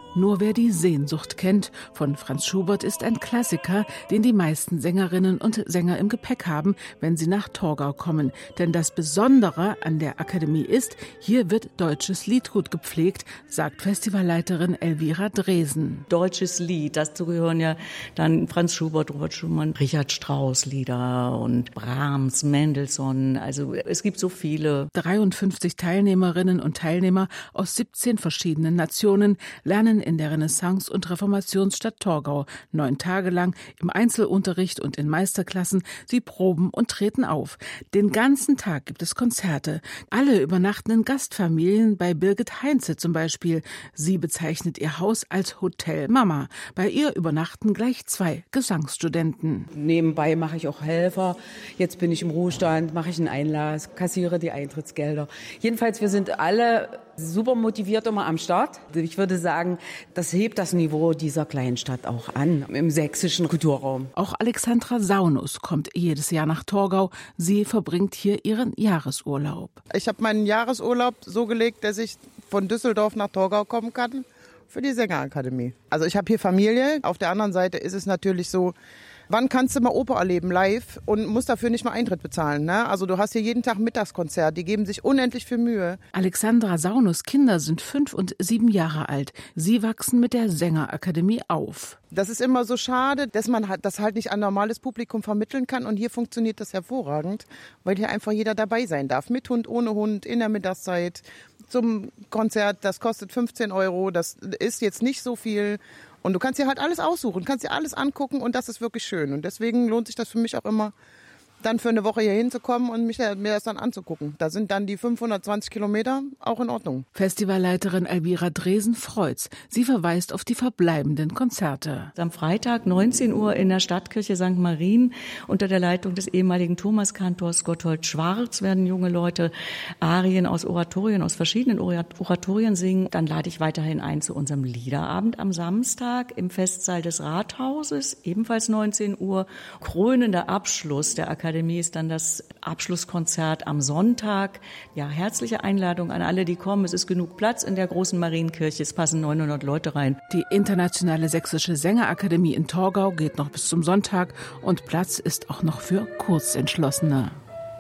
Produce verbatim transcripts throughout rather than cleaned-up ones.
Nur wer die Sehnsucht kennt von Franz Schubert ist ein Klassiker, den die meisten Sängerinnen und Sänger im Gepäck haben, wenn sie nach Torgau kommen. Denn das Besondere an der Akademie ist, hier wird deutsches Liedgut gepflegt, sagt Festivalleiterin Elvira Dresen. Deutsches Lied, dazu gehören ja dann Franz Schubert, Robert Schumann, Richard Strauss Lieder und Brahms, Mendelssohn. Also es gibt so viele. dreiundfünfzig Teilnehmerinnen und Teilnehmer aus siebzehn verschiedenen Nationen lernen in der Renaissance- und Reformationsstadt Torgau neun Tage lang im Einzelunterricht und in Meisterklassen. Sie proben und treten auf. Den ganzen Tag gibt es Konzerte. Alle übernachten in Gastfamilien, bei Birgit Heinze zum Beispiel. Sie bezeichnet ihr Haus als Hotel Mama. Bei ihr übernachten gleich zwei Gesangsstudenten. Nebenbei mache ich auch Helfer. Jetzt bin ich im Ruhestand, mache ich einen Einlass, kassiere die Eintrittsgelder. Jedenfalls, wir sind alle super motiviert immer am Start. Ich würde sagen, das hebt das Niveau dieser kleinen Stadt auch an, im sächsischen Kulturraum. Auch Alexandra Saunus kommt jedes Jahr nach Torgau. Sie verbringt hier ihren Jahresurlaub. Ich habe meinen Jahresurlaub so gelegt, dass ich von Düsseldorf nach Torgau kommen kann für die Sängerakademie. Also ich habe hier Familie. Auf der anderen Seite ist es natürlich so, wann kannst du mal Oper erleben live und musst dafür nicht mal Eintritt bezahlen, ne? Also du hast hier jeden Tag Mittagskonzert, die geben sich unendlich viel Mühe. Alexandra Saunus Kinder sind fünf und sieben Jahre alt. Sie wachsen mit der Sängerakademie auf. Das ist immer so schade, dass man das halt nicht an normales Publikum vermitteln kann und hier funktioniert das hervorragend, weil hier einfach jeder dabei sein darf, mit Hund, ohne Hund, in der Mittagszeit, zum Konzert, das kostet fünfzehn Euro, das ist jetzt nicht so viel. Und du kannst dir halt alles aussuchen, kannst dir alles angucken und das ist wirklich schön. Und deswegen lohnt sich das für mich auch immer, dann für eine Woche hier hinzukommen und mich, mir das dann anzugucken. Da sind dann die fünfhundertzwanzig Kilometer auch in Ordnung. Festivalleiterin Elvira Dresen freut's. Sie verweist auf die verbleibenden Konzerte. Am Freitag neunzehn Uhr in der Stadtkirche Sankt Marien unter der Leitung des ehemaligen Thomaskantors Gotthold Schwarz werden junge Leute Arien aus Oratorien, aus verschiedenen Oratorien singen. Dann lade ich weiterhin ein zu unserem Liederabend am Samstag im Festsaal des Rathauses, ebenfalls neunzehn Uhr. Krönender Abschluss der Akademie ist dann das Abschlusskonzert am Sonntag. Ja, herzliche Einladung an alle, die kommen. Es ist genug Platz in der großen Marienkirche. Es passen neunhundert Leute rein. Die Internationale Sächsische Sängerakademie in Torgau geht noch bis zum Sonntag und Platz ist auch noch für Kurzentschlossene.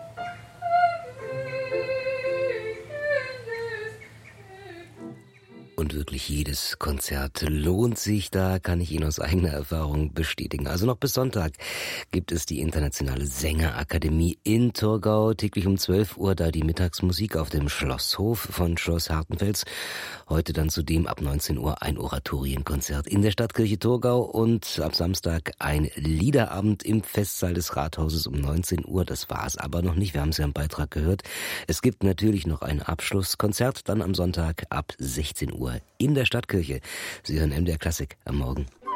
Und wirklich jedes Konzert lohnt sich, da kann ich Ihnen aus eigener Erfahrung bestätigen. Also noch bis Sonntag gibt es die Internationale Sängerakademie in Torgau. Täglich um zwölf Uhr da die Mittagsmusik auf dem Schlosshof von Schloss Hartenfels. Heute dann zudem ab neunzehn Uhr ein Oratorienkonzert in der Stadtkirche Torgau und ab Samstag ein Liederabend im Festsaal des Rathauses um neunzehn Uhr. Das war es aber noch nicht, wir haben es ja im Beitrag gehört. Es gibt natürlich noch ein Abschlusskonzert, dann am Sonntag ab sechzehn Uhr in der Stadtkirche. Sie hören M D R Klassik am Morgen.